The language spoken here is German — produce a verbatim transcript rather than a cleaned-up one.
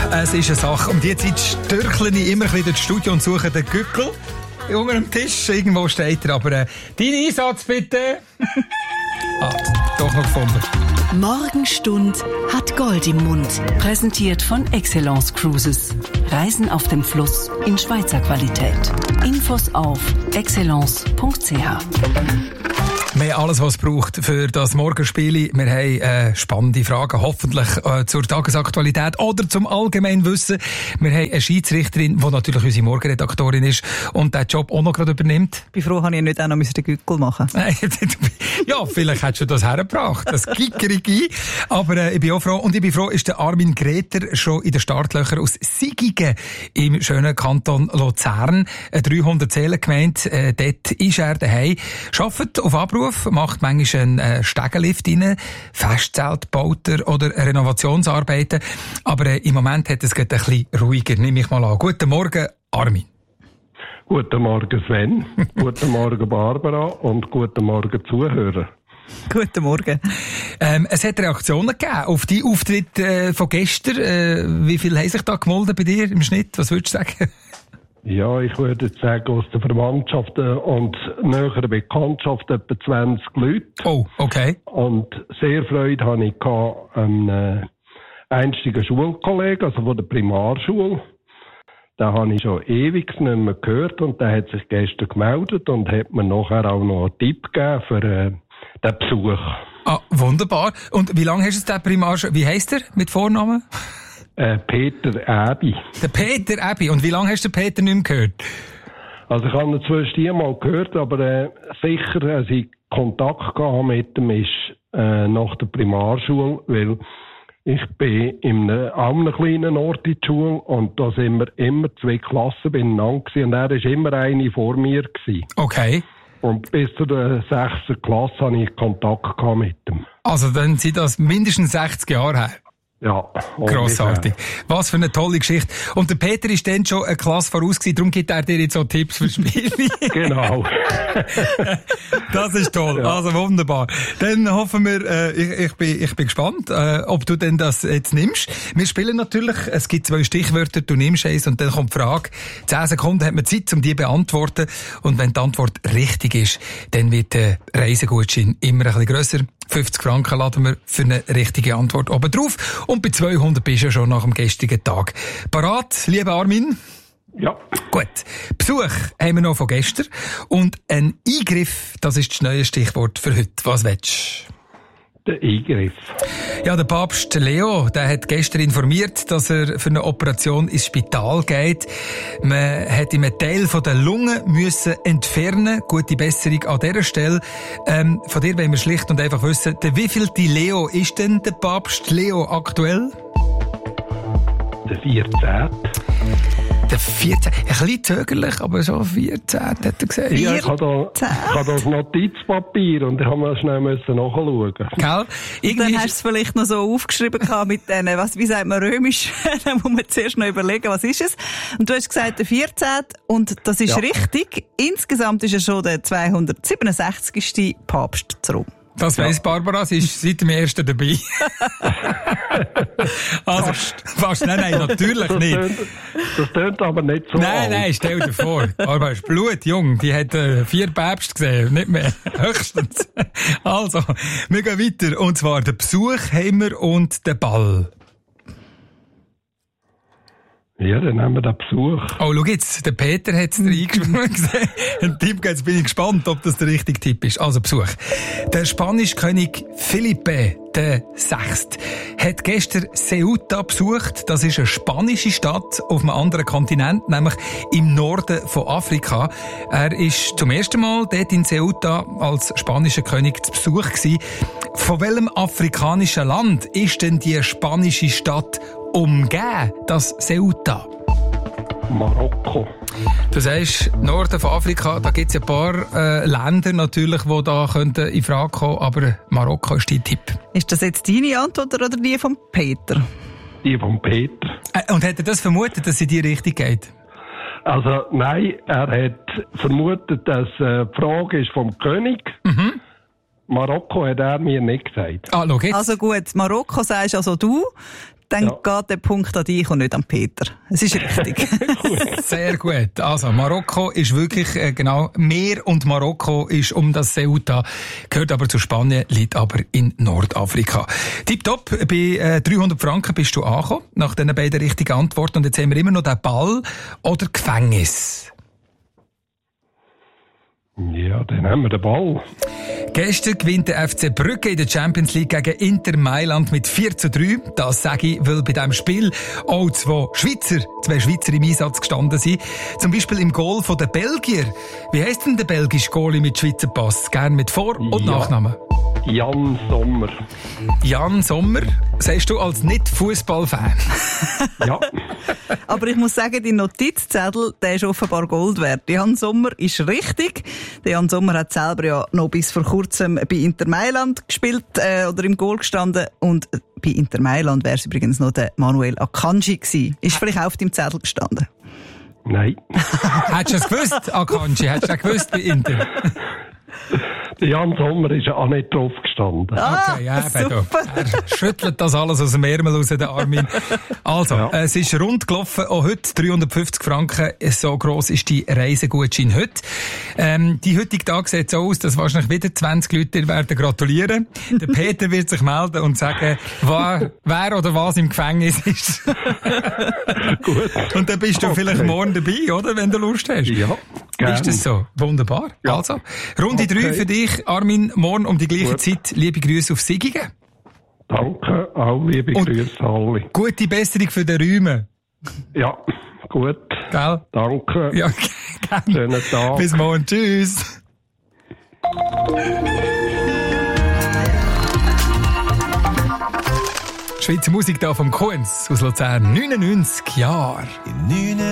Es ist eine Sache. Um diese Zeit stürchle ich immer wieder ins Studio und suche den Gückel. Unter dem Tisch, irgendwo steht er. Aber äh, deinen Einsatz bitte. Ah, doch noch gefunden. Morgenstund hat Gold im Mund. Präsentiert von Excellence Cruises. Reisen auf dem Fluss in Schweizer Qualität. Infos auf excellence punkt c h. Wir haben alles, was es braucht für das Morgenspiel. Wir haben äh, spannende Fragen, hoffentlich äh, zur Tagesaktualität oder zum Allgemeinwissen. Wir haben eine Schiedsrichterin, die natürlich unsere Morgenredaktorin ist und den Job auch noch gerade übernimmt. Ich bin froh, dass ich nicht auch noch den Gückel machen musste. Ja, vielleicht hättest du das hergebracht, das Gickerigi. Aber äh, ich bin auch froh. Und ich bin froh, ist der Armin Greter schon in den Startlöchern aus Sigigen im schönen Kanton Luzern. Eine dreihundert Seelengemeinde, äh, dort ist er daheim. Arbeitet auf Abruf, macht manchmal einen äh, Stegenlift rein, Festzelt baut er oder Renovationsarbeiten. Aber äh, im Moment hat es gerade ein bisschen ruhiger, nehme ich mal an. Guten Morgen, Armin. Guten Morgen, Sven. Guten Morgen, Barbara. Und guten Morgen, Zuhörer. Guten Morgen. Ähm, es hat Reaktionen gegeben auf die Auftritte äh, von gestern. Äh, wie viele haben sich da gemeldet bei dir im Schnitt? Was würdest du sagen? Ja, ich würde jetzt sagen, aus der Verwandtschaft und näheren Bekanntschaft etwa zwanzig Leute. Oh, okay. Und sehr Freude hatte ich an einem einstigen Schulkollegen, also von der Primarschule. Den habe ich schon ewig nicht mehr gehört und der hat sich gestern gemeldet und hat mir nachher auch noch einen Tipp gegeben für äh, den Besuch. Ah, wunderbar. Und wie lange hast du den Primarschule? Wie heisst er mit Vornamen? Äh, Peter Äbi. Der Peter Äbi. Und wie lange hast du den Peter nicht mehr gehört? Also ich habe ihn zwischen mal gehört, aber äh, sicher, als ich Kontakt gehabt mit ihm, ist äh, nach der Primarschule, weil ich bin in einem, einem kleinen Ort in der Schule und da sind wir immer zwei Klassen beieinander gewesen, und er war immer eine vor mir gewesen. Okay. Und bis zu der sechsten Klasse hatte ich Kontakt gehabt mit ihm. Also dann sind das mindestens sechzig Jahre her. Ja. Grossartig. Was für eine tolle Geschichte. Und der Peter ist dann schon eine Klasse voraus gewesen, darum gibt er dir jetzt so Tipps für Spiele. Genau. Das ist toll. Ja. Also wunderbar. Dann hoffen wir, äh, ich, ich, bin, ich bin gespannt, äh, ob du denn das jetzt nimmst. Wir spielen natürlich, es gibt zwei Stichwörter, du nimmst eins und dann kommt die Frage. Zehn Sekunden hat man Zeit, um die zu beantworten. Und wenn die Antwort richtig ist, dann wird der Reisegutschein immer ein bisschen grösser. fünfzig Franken laden wir für eine richtige Antwort oben drauf. Und bei zweihundert bist du ja schon nach dem gestrigen Tag. Parat, lieber Armin? Ja. Gut. Besuch haben wir noch von gestern. Und ein Eingriff, das ist das neue Stichwort für heute. Was willst du? Der Eingriff. Ja, der Papst Leo, der hat gestern informiert, dass er für eine Operation ins Spital geht. Man hat ihm einen Teil von der Lunge müssen entfernen. Gute Besserung an dieser Stelle. Ähm, von dir wollen wir schlicht und einfach wissen, der wievielte Leo ist denn der Papst Leo aktuell? Der vierzehnte. Der vierzehnte. Ein bisschen zögerlich, aber so vierzehn, hat er gesagt. Ja, ich habe da, ich habe das Notizpapier und ich habe mal schnell müssen nachschauen. Gell? Irgendwie dann hast du es vielleicht noch so aufgeschrieben mit denen, was, wie sagt man römisch, da muss man zuerst noch überlegen, was ist es. Und du hast gesagt, der vierzehnte und das ist ja richtig. Insgesamt ist er schon der zweihundertsiebenundsechzigste Papst zurück. Das weiss ja. Barbara, sie ist seit dem ersten dabei. Also, fast. fast. Nein, nein, natürlich das nicht. Tönt, das tönt aber nicht so. Nein, alt. nein, stell dir vor. Barbara ist blutjung. Die hat äh, vier Päpste gesehen, nicht mehr. Höchstens. Also, wir gehen weiter. Und zwar den Besuch haben wir und den Ball. Ja, dann nehmen wir den Besuch. Oh, schau jetzt, der Peter hat es reingeschrieben gesehen. Ein Tipp, jetzt bin ich gespannt, ob das der richtige Tipp ist. Also Besuch. Der spanische König Felipe der Sechste hat gestern Ceuta besucht. Das ist eine spanische Stadt auf einem anderen Kontinent, nämlich im Norden von Afrika. Er ist zum ersten Mal dort in Ceuta als spanischer König zu Besuch gewesen. Von welchem afrikanischen Land ist denn die spanische Stadt umgeben, das Ceuta? Marokko. Du sagst, Norden von Afrika, da gibt es ein paar äh, Länder natürlich, die da könnten in Frage kommen, aber Marokko ist dein Tipp. Ist das jetzt deine Antwort oder die von Peter? Die von Peter. Äh, und hat er das vermutet, dass sie in die Richtung geht? Also nein, er hat vermutet, dass äh, die Frage ist vom König. Mhm. Marokko hat er mir nicht gesagt. Ah, schau jetzt. Also gut, Marokko sagst also du. dann Ja. geht der Punkt an dich und nicht an Peter. Es ist richtig. Sehr gut. Also, Marokko ist wirklich, äh, genau, Meer und Marokko ist um das Ceuta, gehört aber zu Spanien, liegt aber in Nordafrika. Tipptopp, bei äh, dreihundert Franken bist du angekommen, nach diesen beiden richtigen Antworten. Und jetzt haben wir immer noch den Ball oder Gefängnis. Ja, dann haben wir den Ball. Gestern gewinnt der F C Brügge in der Champions League gegen Inter Mailand mit vier zu drei. Das sage ich, weil bei diesem Spiel auch zwei Schweizer, zwei Schweizer im Einsatz gestanden sind. Zum Beispiel im Goal von den Belgier. Wie heisst denn der belgische Goalie mit Schweizer Pass? Gern mit Vor- und Ja. Nachnamen. Jan Sommer. Jan Sommer, sagst du als Nicht-Fußball-Fan? Ja. Aber ich muss sagen, die Notizzettel, der ist offenbar Gold wert. Jan Sommer ist richtig. Der Jan Sommer hat selber ja noch bis vor kurzem bei Inter Mailand gespielt äh, oder im Goal gestanden. Und bei Inter Mailand wäre es übrigens noch der Manuel Akanji gewesen. Ist vielleicht auch auf dem Zettel gestanden. Nein. Hättest du es gewusst, Akanji? Hättest du es gewusst bei Inter? Der Jan Sommer ist ja auch nicht drauf gestanden. Ah, Okay, ja, eben, super. er schüttelt das alles aus dem Ärmel raus, der Armin. Also, Ja. es ist rund gelaufen, auch heute dreihundertfünfzig Franken, so gross ist die Reisegutschein heute. Ähm, die heutige Tag sieht so aus, dass wahrscheinlich wieder zwanzig Leute werden gratulieren. Der Peter wird sich melden und sagen, wer, wer oder was im Gefängnis ist. Gut. Und dann bist du Okay. vielleicht morgen dabei, oder, wenn du Lust hast. Ja, gern. Ist das so? Wunderbar. Ja. Also, Runde Okay. drei für dich, Armin, morgen um die gleiche Gut. Zeit. Liebe Grüße auf Sigingen. Danke, auch liebe Und- Grüße alle. Gute Besserung für den Räumen. Ja, gut. Gell? Danke. Ja, gerne. Schönen Tag. Bis morgen. Tschüss. Schweizer Musik da vom Kunz aus Luzern. neunundneunzig Jahre.